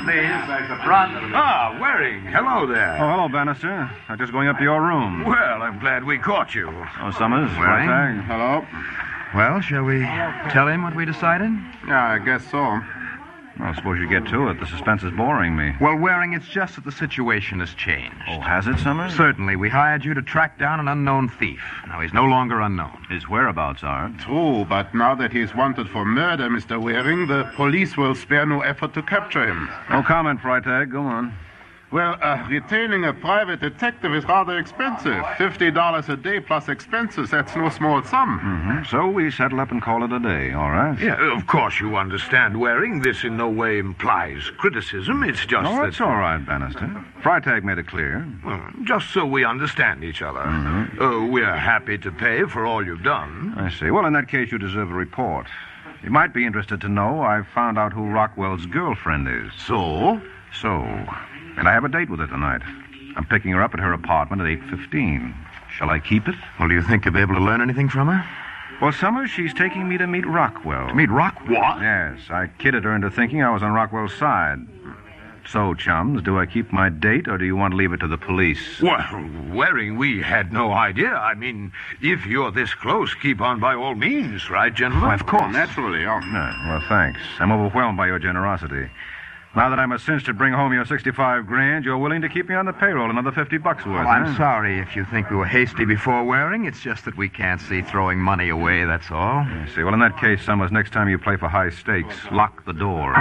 please. Front. Ah, Waring. Hello there. Oh, hello, Bannister. I'm just going up to your room. Well, I'm glad we caught you. Oh, Summers. Waring. Freitag. Hello. Well, shall we tell him what we decided? Yeah, I guess so. Well, suppose you get to it. The suspense is boring me. Well, Waring, it's just that the situation has changed. Oh, has it, Summers? Certainly. We hired you to track down an unknown thief. Now, he's no longer unknown. His whereabouts are. True, but now that he's wanted for murder, Mr. Waring, the police will spare no effort to capture him. No comment, Freitag. Go on. Well, retaining a private detective is rather expensive. $50 a day plus expenses. That's no small sum. Mm-hmm. So we settle up and call it a day, all right? Yeah, of course you understand, Waring. This in no way implies criticism. It's just Oh, that... that's all right, Bannister. Freitag made it clear. Well, just so we understand each other. We're happy to pay for all you've done. I see. Well, in that case, you deserve a report. You might be interested to know I've found out who Rockwell's girlfriend is. So? And I have a date with her tonight. I'm picking her up at her apartment at 8:15. Shall I keep it? Well, do you think you'll be able to learn anything from her? Well, Summers, she's taking me to meet Rockwell. To meet Rockwell? What? Yes, I kidded her into thinking I was on Rockwell's side. So, chums, do I keep my date, or do you want to leave it to the police? Well, Waring, we had no idea. I mean, if you're this close, keep on by all means, right, gentlemen? Why, of course. Naturally, oh. Well, thanks. I'm overwhelmed by your generosity. Now that I'm a cinch to bring home your 65 grand, you're willing to keep me on the payroll another $50 worth, Well, I'm huh? sorry if you think we were hasty before, Waring. It's just that we can't see throwing money away, that's all. I see. Well, in that case, Summers, next time you play for high stakes, lock the door.